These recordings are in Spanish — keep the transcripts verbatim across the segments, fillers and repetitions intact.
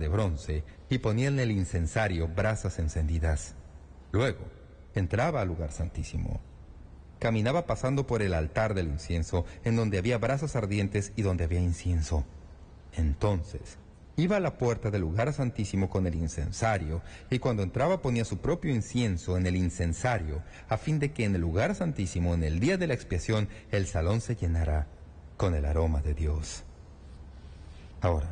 de bronce y ponía en el incensario brasas encendidas. Luego, entraba al lugar santísimo. Caminaba pasando por el altar del incienso, en donde había brasas ardientes y donde había incienso. Entonces, iba a la puerta del lugar santísimo con el incensario, y cuando entraba ponía su propio incienso en el incensario, a fin de que en el lugar santísimo, en el día de la expiación, el salón se llenara con el aroma de Dios. Ahora,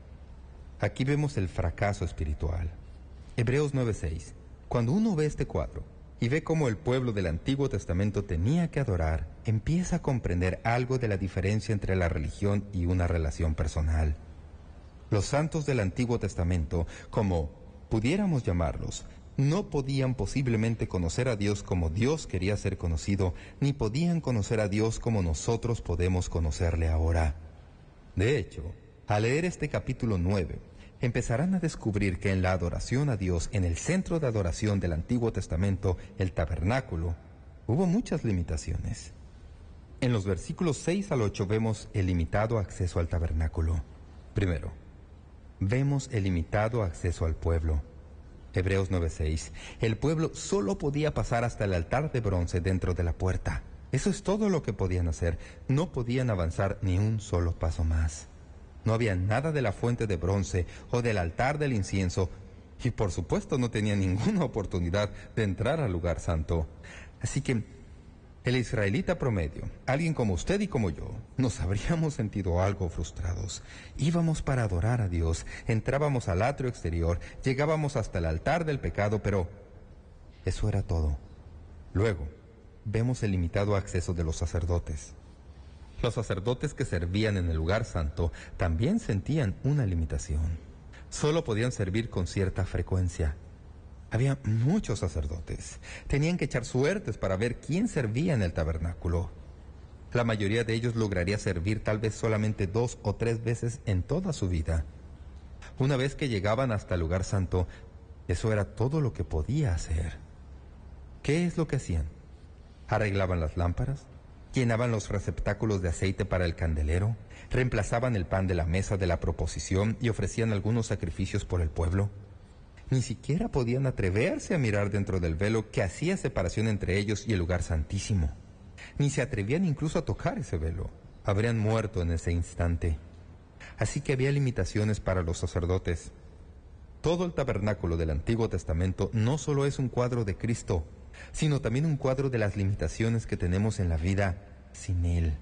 aquí vemos el fracaso espiritual. Hebreos nueve seis. Cuando uno ve este cuadro y ve cómo el pueblo del Antiguo Testamento tenía que adorar, empieza a comprender algo de la diferencia entre la religión y una relación personal. Los santos del Antiguo Testamento, como pudiéramos llamarlos, no podían posiblemente conocer a Dios como Dios quería ser conocido, ni podían conocer a Dios como nosotros podemos conocerle ahora. De hecho, al leer este capítulo nueve, empezarán a descubrir que en la adoración a Dios, en el centro de adoración del Antiguo Testamento, el tabernáculo, hubo muchas limitaciones. En los versículos seis al ocho vemos el limitado acceso al tabernáculo. Primero, vemos el limitado acceso al pueblo. Hebreos nueve seis. El pueblo solo podía pasar hasta el altar de bronce dentro de la puerta. Eso es todo lo que podían hacer. No podían avanzar ni un solo paso más. No había nada de la fuente de bronce o del altar del incienso, y por supuesto no tenían ninguna oportunidad de entrar al lugar santo. Así que el israelita promedio, alguien como usted y como yo, nos habríamos sentido algo frustrados. Íbamos para adorar a Dios, entrábamos al atrio exterior, llegábamos hasta el altar del pecado, pero eso era todo. Luego, vemos el limitado acceso de los sacerdotes. Los sacerdotes que servían en el lugar santo también sentían una limitación. Solo podían servir con cierta frecuencia. Había muchos sacerdotes. Tenían que echar suertes para ver quién servía en el tabernáculo. La mayoría de ellos lograría servir tal vez solamente dos o tres veces en toda su vida. Una vez que llegaban hasta el lugar santo, eso era todo lo que podía hacer. ¿Qué es lo que hacían? ¿Arreglaban las lámparas? ¿Llenaban los receptáculos de aceite para el candelero? ¿Reemplazaban el pan de la mesa de la proposición y ofrecían algunos sacrificios por el pueblo? Ni siquiera podían atreverse a mirar dentro del velo que hacía separación entre ellos y el lugar santísimo. Ni se atrevían incluso a tocar ese velo. Habrían muerto en ese instante. Así que había limitaciones para los sacerdotes. Todo el tabernáculo del Antiguo Testamento no solo es un cuadro de Cristo, sino también un cuadro de las limitaciones que tenemos en la vida sin Él.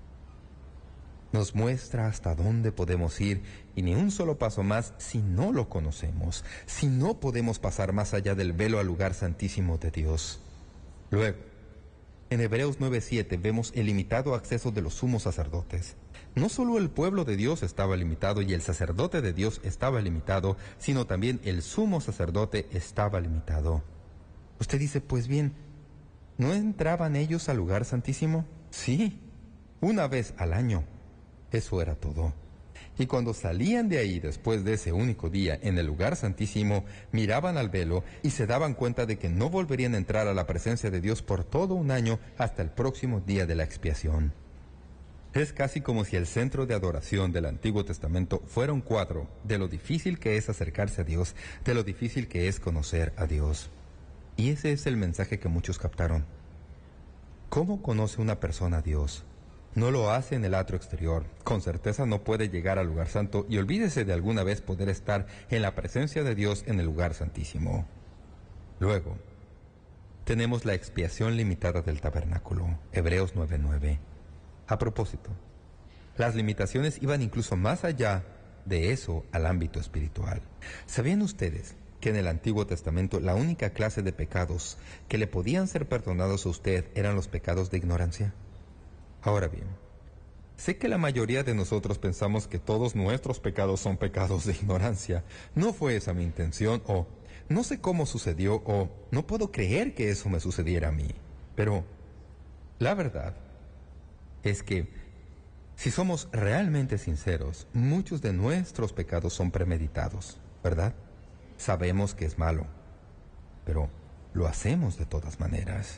Nos muestra hasta dónde podemos ir y ni un solo paso más si no lo conocemos, si no podemos pasar más allá del velo al lugar santísimo de Dios. Luego, en Hebreos nueve siete vemos el limitado acceso de los sumos sacerdotes. No solo el pueblo de Dios estaba limitado y el sacerdote de Dios estaba limitado, sino también el sumo sacerdote estaba limitado. Usted dice, pues bien, ¿no entraban ellos al lugar santísimo? Sí, una vez al año. Eso era todo. Y cuando salían de ahí después de ese único día en el lugar santísimo, miraban al velo y se daban cuenta de que no volverían a entrar a la presencia de Dios por todo un año hasta el próximo día de la expiación. Es casi como si el centro de adoración del Antiguo Testamento fuera un cuadro de lo difícil que es acercarse a Dios, de lo difícil que es conocer a Dios. Y ese es el mensaje que muchos captaron. ¿Cómo conoce una persona a Dios? No lo hace en el atrio exterior. Con certeza no puede llegar al lugar santo y olvídese de alguna vez poder estar en la presencia de Dios en el lugar santísimo. Luego, tenemos la expiación limitada del tabernáculo, Hebreos nueve nueve. A propósito, las limitaciones iban incluso más allá de eso al ámbito espiritual. ¿Sabían ustedes que en el Antiguo Testamento la única clase de pecados que le podían ser perdonados a usted eran los pecados de ignorancia? Ahora bien, sé que la mayoría de nosotros pensamos que todos nuestros pecados son pecados de ignorancia. No fue esa mi intención, o no sé cómo sucedió, o no puedo creer que eso me sucediera a mí. Pero la verdad es que, si somos realmente sinceros, muchos de nuestros pecados son premeditados, ¿verdad? Sabemos que es malo, pero lo hacemos de todas maneras.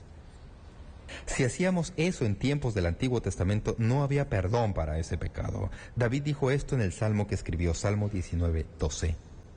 Si hacíamos eso en tiempos del Antiguo Testamento, no había perdón para ese pecado. David dijo esto en el Salmo que escribió, Salmo diecinueve doce.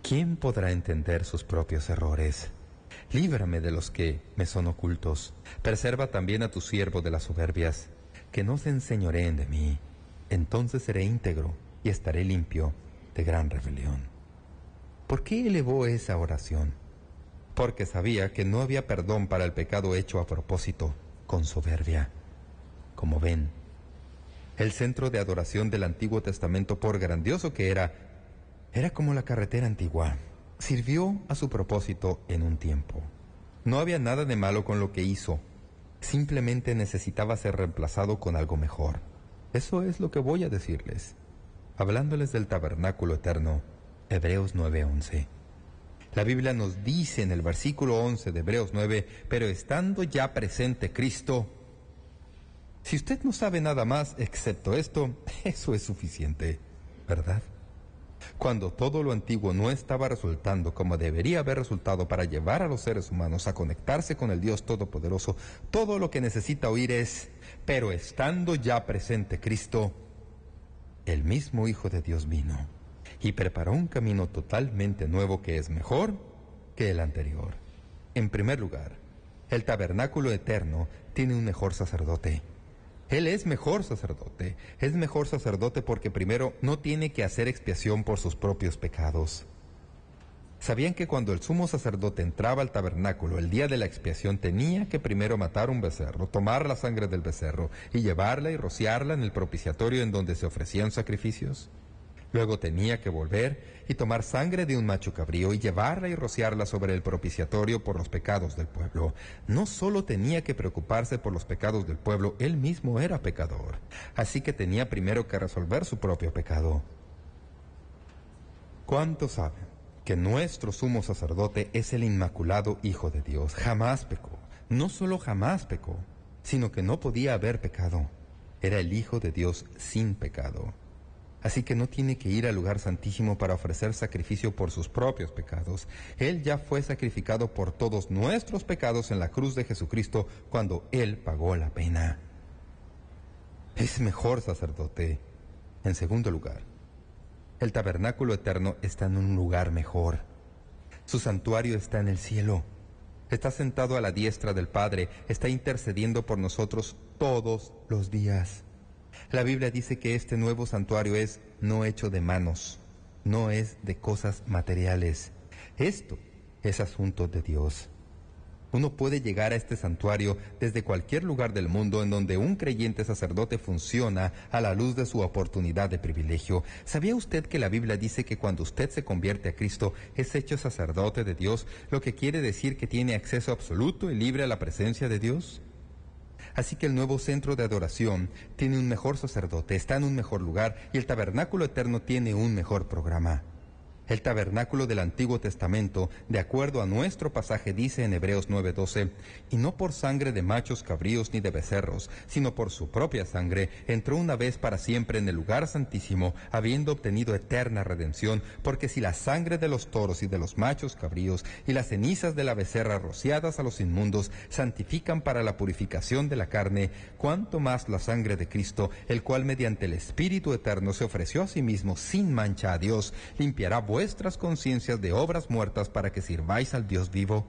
¿quién podrá entender sus propios errores? Líbrame de los que me son ocultos. Preserva también a tu siervo de las soberbias, que no se enseñoreen de mí. Entonces seré íntegro y estaré limpio de gran rebelión. ¿Por qué elevó esa oración? Porque sabía que no había perdón para el pecado hecho a propósito, con soberbia. Como ven, el centro de adoración del Antiguo Testamento, por grandioso que era, era como la carretera antigua. Sirvió a su propósito en un tiempo. No había nada de malo con lo que hizo. Simplemente necesitaba ser reemplazado con algo mejor. Eso es lo que voy a decirles, hablándoles del tabernáculo eterno. Hebreos nueve once. La Biblia nos dice en el versículo once de Hebreos nueve, pero estando ya presente Cristo. Si usted no sabe nada más excepto esto, eso es suficiente, ¿verdad? Cuando todo lo antiguo no estaba resultando como debería haber resultado para llevar a los seres humanos a conectarse con el Dios Todopoderoso, todo lo que necesita oír es, pero estando ya presente Cristo, el mismo Hijo de Dios vino y preparó un camino totalmente nuevo que es mejor que el anterior. En primer lugar, el tabernáculo eterno tiene un mejor sacerdote. Él es mejor sacerdote. Es mejor sacerdote porque primero no tiene que hacer expiación por sus propios pecados. ¿Sabían que cuando el sumo sacerdote entraba al tabernáculo el día de la expiación tenía que primero matar un becerro, tomar la sangre del becerro y llevarla y rociarla en el propiciatorio en donde se ofrecían sacrificios? Luego tenía que volver y tomar sangre de un macho cabrío y llevarla y rociarla sobre el propiciatorio por los pecados del pueblo. No solo tenía que preocuparse por los pecados del pueblo, él mismo era pecador. Así que tenía primero que resolver su propio pecado. ¿Cuántos saben que nuestro sumo sacerdote es el inmaculado Hijo de Dios? Jamás pecó. No solo jamás pecó, sino que no podía haber pecado. Era el Hijo de Dios sin pecado. Así que no tiene que ir al lugar santísimo para ofrecer sacrificio por sus propios pecados. Él ya fue sacrificado por todos nuestros pecados en la cruz de Jesucristo cuando Él pagó la pena. Es mejor sacerdote. En segundo lugar, el tabernáculo eterno está en un lugar mejor. Su santuario está en el cielo. Está sentado a la diestra del Padre. Está intercediendo por nosotros todos los días. La Biblia dice que este nuevo santuario es no hecho de manos, no es de cosas materiales. Esto es asunto de Dios. Uno puede llegar a este santuario desde cualquier lugar del mundo en donde un creyente sacerdote funciona a la luz de su oportunidad de privilegio. ¿Sabía usted que la Biblia dice que cuando usted se convierte a Cristo es hecho sacerdote de Dios, lo que quiere decir que tiene acceso absoluto y libre a la presencia de Dios? Así que el nuevo centro de adoración tiene un mejor sacerdote, está en un mejor lugar y el tabernáculo eterno tiene un mejor programa. El tabernáculo del Antiguo Testamento, de acuerdo a nuestro pasaje, dice en Hebreos nueve doce, y no por sangre de machos cabríos ni de becerros, sino por su propia sangre, entró una vez para siempre en el lugar santísimo, habiendo obtenido eterna redención, porque si la sangre de los toros y de los machos cabríos y las cenizas de la becerra rociadas a los inmundos santifican para la purificación de la carne, cuánto más la sangre de Cristo, el cual mediante el Espíritu eterno se ofreció a sí mismo sin mancha a Dios, limpiará vuestras conciencias de obras muertas para que sirváis al Dios vivo.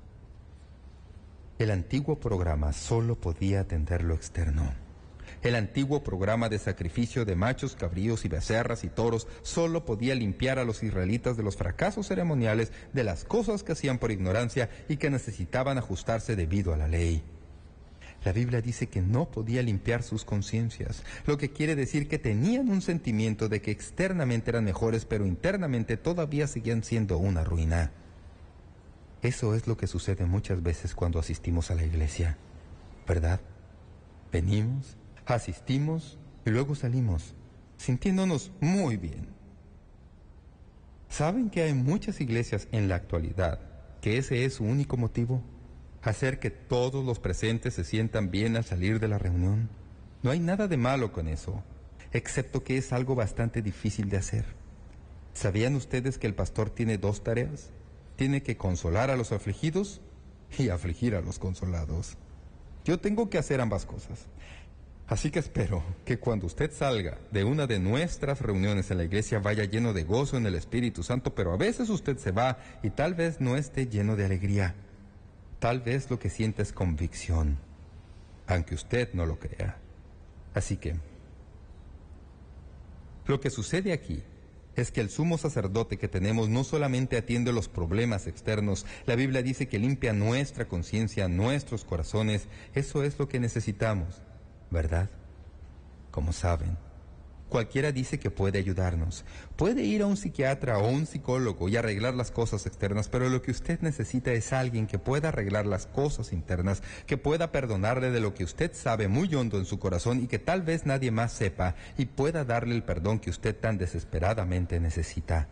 El antiguo programa solo podía atender lo externo. El antiguo programa de sacrificio de machos, cabríos y becerras y toros solo podía limpiar a los israelitas de los fracasos ceremoniales, de las cosas que hacían por ignorancia y que necesitaban ajustarse debido a la ley. La Biblia dice que no podía limpiar sus conciencias, lo que quiere decir que tenían un sentimiento de que externamente eran mejores, pero internamente todavía seguían siendo una ruina. Eso es lo que sucede muchas veces cuando asistimos a la iglesia, ¿verdad? Venimos, asistimos y luego salimos, sintiéndonos muy bien. ¿Saben que hay muchas iglesias en la actualidad que ese es su único motivo? Hacer que todos los presentes se sientan bien al salir de la reunión. No hay nada de malo con eso, excepto que es algo bastante difícil de hacer. ¿Sabían ustedes que el pastor tiene dos tareas? Tiene que consolar a los afligidos y afligir a los consolados. Yo tengo que hacer ambas cosas. Así que espero que cuando usted salga de una de nuestras reuniones en la iglesia vaya lleno de gozo en el Espíritu Santo, pero a veces usted se va y tal vez no esté lleno de alegría. Tal vez lo que siente es convicción, aunque usted no lo crea. Así que, lo que sucede aquí es que el sumo sacerdote que tenemos no solamente atiende los problemas externos, la Biblia dice que limpia nuestra conciencia, nuestros corazones. Eso es lo que necesitamos, ¿verdad? Como saben, cualquiera dice que puede ayudarnos. Puede ir a un psiquiatra o un psicólogo y arreglar las cosas externas, pero lo que usted necesita es alguien que pueda arreglar las cosas internas, que pueda perdonarle de lo que usted sabe muy hondo en su corazón y que tal vez nadie más sepa, y pueda darle el perdón que usted tan desesperadamente necesita.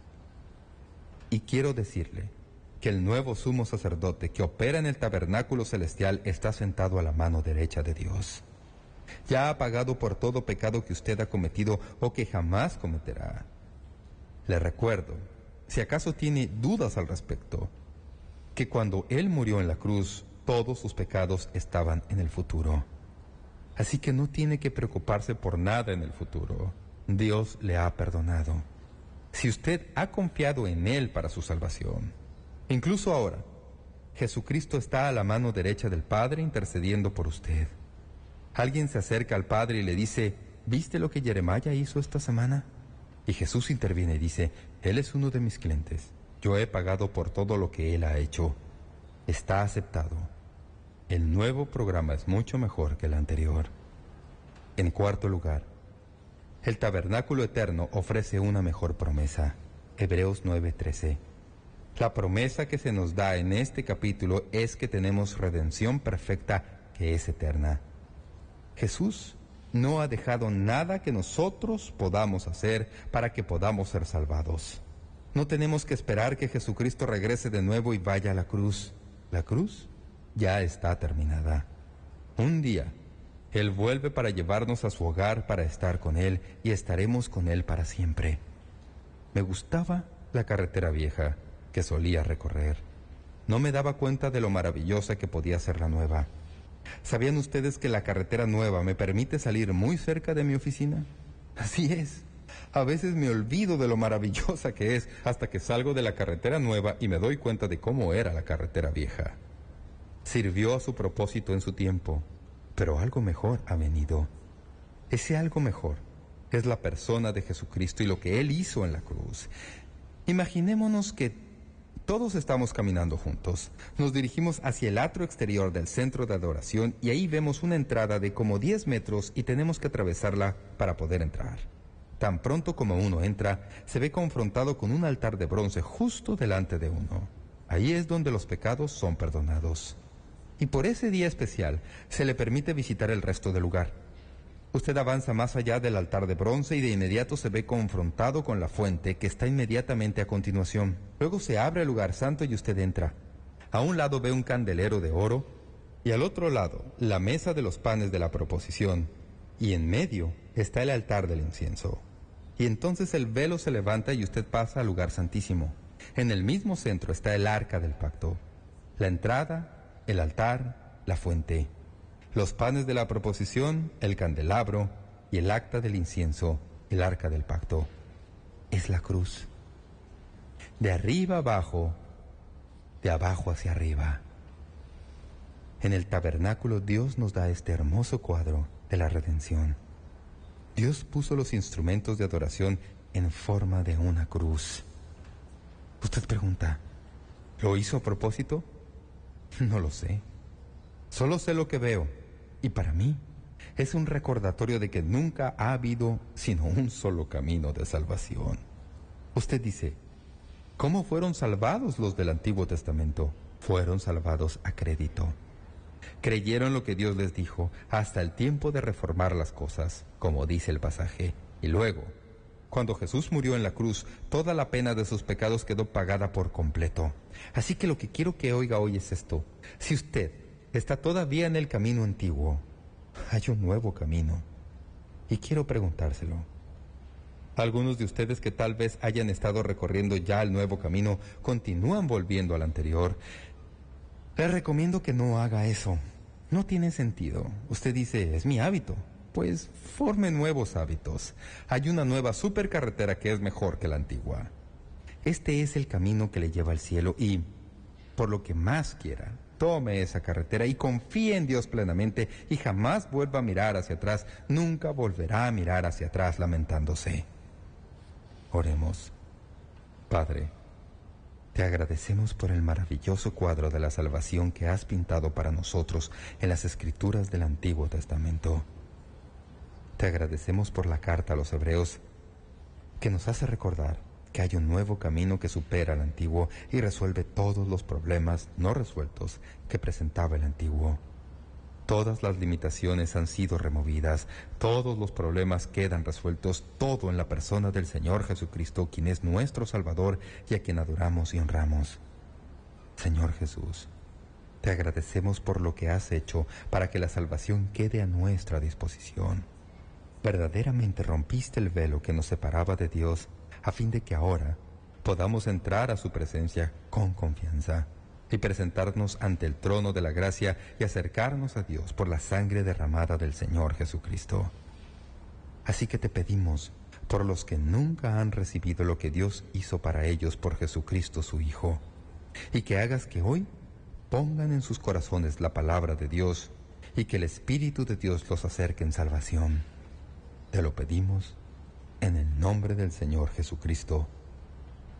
Y quiero decirle que el nuevo sumo sacerdote que opera en el tabernáculo celestial está sentado a la mano derecha de Dios. Ya ha pagado por todo pecado que usted ha cometido o que jamás cometerá. Le recuerdo, si acaso tiene dudas al respecto, que cuando Él murió en la cruz, todos sus pecados estaban en el futuro. Así que no tiene que preocuparse por nada en el futuro. Dios le ha perdonado. Si usted ha confiado en Él para su salvación, incluso ahora, Jesucristo está a la mano derecha del Padre intercediendo por usted. Alguien se acerca al Padre y le dice, ¿viste lo que Jeremiah hizo esta semana? Y Jesús interviene y dice, Él es uno de mis clientes. Yo he pagado por todo lo que Él ha hecho. Está aceptado. El nuevo programa es mucho mejor que el anterior. En cuarto lugar, el tabernáculo eterno ofrece una mejor promesa. Hebreos nueve trece. La promesa que se nos da en este capítulo es que tenemos redención perfecta que es eterna. Jesús no ha dejado nada que nosotros podamos hacer para que podamos ser salvados. No tenemos que esperar que Jesucristo regrese de nuevo y vaya a la cruz. La cruz ya está terminada. Un día, Él vuelve para llevarnos a su hogar para estar con Él y estaremos con Él para siempre. Me gustaba la carretera vieja que solía recorrer. No me daba cuenta de lo maravillosa que podía ser la nueva. ¿Sabían ustedes que la carretera nueva me permite salir muy cerca de mi oficina? Así es. A veces me olvido de lo maravillosa que es hasta que salgo de la carretera nueva y me doy cuenta de cómo era la carretera vieja. Sirvió a su propósito en su tiempo, pero algo mejor ha venido. Ese algo mejor es la persona de Jesucristo y lo que Él hizo en la cruz. Imaginémonos que todos estamos caminando juntos. Nos dirigimos hacia el atrio exterior del centro de adoración y ahí vemos una entrada de como diez metros y tenemos que atravesarla para poder entrar. Tan pronto como uno entra, se ve confrontado con un altar de bronce justo delante de uno. Ahí es donde los pecados son perdonados. Y por ese día especial se le permite visitar el resto del lugar. Usted avanza más allá del altar de bronce y de inmediato se ve confrontado con la fuente que está inmediatamente a continuación. Luego se abre el lugar santo y usted entra. A un lado ve un candelero de oro y al otro lado la mesa de los panes de la proposición y en medio está el altar del incienso. Y entonces el velo se levanta y usted pasa al lugar santísimo. En el mismo centro está el arca del pacto, la entrada, el altar, la fuente. Los panes de la proposición, el candelabro y el acta del incienso, el arca del pacto. Es la cruz. De arriba abajo, de abajo hacia arriba. En el tabernáculo Dios nos da este hermoso cuadro de la redención. Dios puso los instrumentos de adoración en forma de una cruz. Usted pregunta, ¿lo hizo a propósito? No lo sé. Solo sé lo que veo. Y para mí, es un recordatorio de que nunca ha habido sino un solo camino de salvación. Usted dice, ¿cómo fueron salvados los del Antiguo Testamento? Fueron salvados a crédito. Creyeron lo que Dios les dijo hasta el tiempo de reformar las cosas, como dice el pasaje. Y luego, cuando Jesús murió en la cruz, toda la pena de sus pecados quedó pagada por completo. Así que lo que quiero que oiga hoy es esto. Si usted está todavía en el camino antiguo, hay un nuevo camino. Y quiero preguntárselo. Algunos de ustedes que tal vez hayan estado recorriendo ya el nuevo camino, continúan volviendo al anterior. Les recomiendo que no haga eso. No tiene sentido. Usted dice, es mi hábito. Pues forme nuevos hábitos. Hay una nueva supercarretera que es mejor que la antigua. Este es el camino que le lleva al cielo y, por lo que más quiera, tome esa carretera y confíe en Dios plenamente y jamás vuelva a mirar hacia atrás. Nunca volverá a mirar hacia atrás lamentándose. Oremos. Padre, te agradecemos por el maravilloso cuadro de la salvación que has pintado para nosotros en las Escrituras del Antiguo Testamento. Te agradecemos por la carta a los Hebreos que nos hace recordar que hay un nuevo camino que supera al antiguo y resuelve todos los problemas no resueltos que presentaba el antiguo. Todas las limitaciones han sido removidas, todos los problemas quedan resueltos, todo en la persona del Señor Jesucristo, quien es nuestro Salvador y a quien adoramos y honramos. Señor Jesús, te agradecemos por lo que has hecho para que la salvación quede a nuestra disposición. Verdaderamente rompiste el velo que nos separaba de Dios a fin de que ahora podamos entrar a su presencia con confianza y presentarnos ante el trono de la gracia y acercarnos a Dios por la sangre derramada del Señor Jesucristo. Así que te pedimos por los que nunca han recibido lo que Dios hizo para ellos por Jesucristo su Hijo, y que hagas que hoy pongan en sus corazones la palabra de Dios y que el Espíritu de Dios los acerque en salvación. Te lo pedimos en el nombre del Señor Jesucristo.